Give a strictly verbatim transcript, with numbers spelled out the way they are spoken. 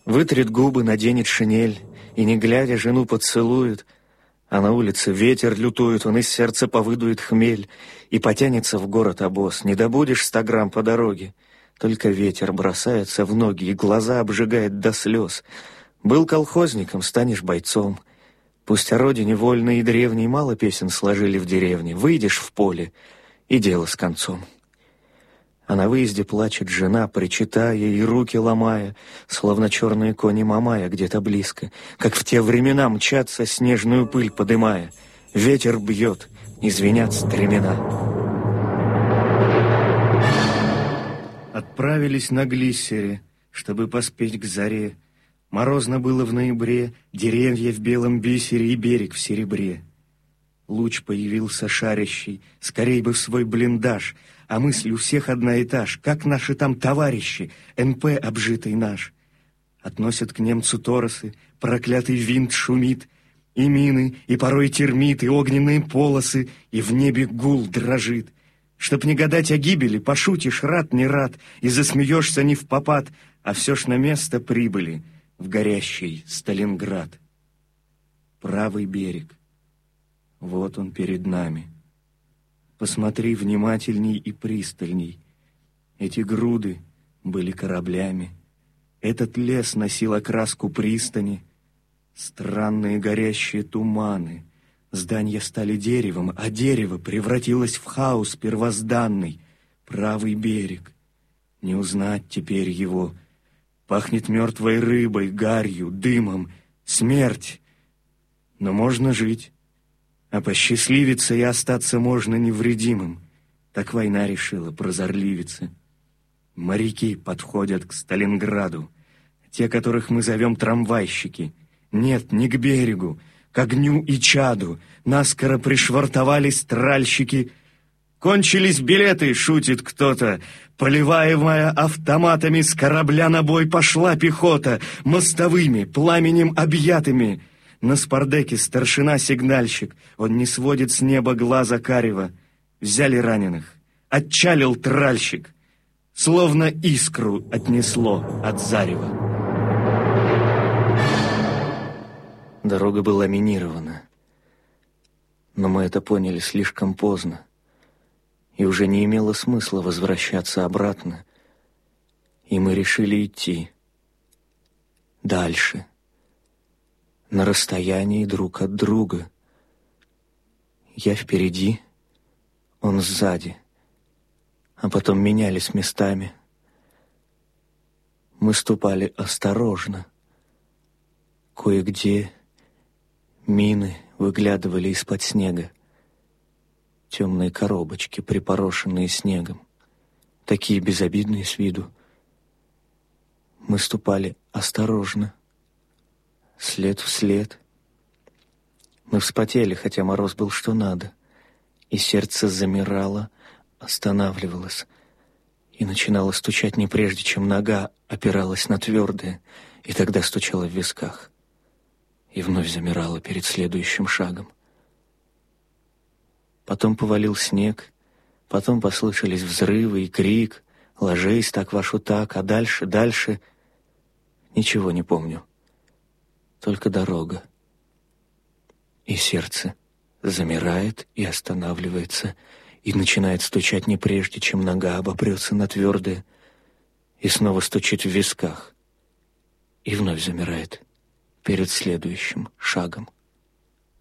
Вытрет губы, наденет шинель, и, не глядя, жену поцелует, а на улице ветер лютует, он из сердца повыдует хмель, и потянется в город обоз. Не добудешь ста грамм по дороге, только ветер бросается в ноги, и глаза обжигает до слез. Был колхозником, станешь бойцом. Пусть о родине вольной и древней мало песен сложили в деревне, выйдешь в поле, и дело с концом. А на выезде плачет жена, причитая и руки ломая, словно черные кони Мамая где-то близко, как в те времена мчатся, снежную пыль подымая. Ветер бьет, и звенят стремена. Отправились на глиссере, чтобы поспеть к заре. Морозно было в ноябре, деревья в белом бисере и берег в серебре. Луч появился шарящий, скорей бы в свой блиндаж, а мысль у всех одна и та ж, как наши там товарищи, эн пэ обжитый наш. Относят к немцу торосы, проклятый винт шумит, и мины, и порой термит, и огненные полосы, и в небе гул дрожит. Чтоб не гадать о гибели, пошутишь рад не рад, и засмеешься не впопад, а все ж на место прибыли в горящий Сталинград. Правый берег. Вот он перед нами. Посмотри внимательней и пристальней. Эти груды были кораблями. Этот лес носил окраску пристани. Странные горящие туманы. Здания стали деревом, а дерево превратилось в хаос первозданный. Правый берег. Не узнать теперь его. Пахнет мертвой рыбой, гарью, дымом. Смерть. Но можно жить. А посчастливиться и остаться можно невредимым. Так война решила, прозорливица. Моряки подходят к Сталинграду, те, которых мы зовем трамвайщики. Нет, не к берегу, к огню и чаду. Наскоро пришвартовались тральщики. Кончились билеты, шутит кто-то. Поливаемая автоматами, с корабля на бой пошла пехота, мостовыми, пламенем объятыми. На спардеке старшина-сигнальщик, он не сводит с неба глаза карего. Взяли раненых, отчалил тральщик, словно искру отнесло от зарева. Дорога была минирована, но мы это поняли слишком поздно, и уже не имело смысла возвращаться обратно, и мы решили идти дальше, на расстоянии друг от друга. Я впереди, он сзади, а потом менялись местами. Мы ступали осторожно. Кое-где мины выглядывали из-под снега. Темные коробочки, припорошенные снегом, такие безобидные с виду. Мы ступали осторожно, след в след. Мы вспотели, хотя мороз был что надо, и сердце замирало, останавливалось и начинало стучать не прежде, чем нога опиралась на твердое, и тогда стучало в висках, и вновь замирало перед следующим шагом. Потом повалил снег, потом послышались взрывы и крик: «Ложись, так вашу так», а дальше, дальше ничего не помню. Только дорога. И сердце замирает и останавливается, и начинает стучать не прежде, чем нога обопрется на твердое, и снова стучит в висках, и вновь замирает перед следующим шагом.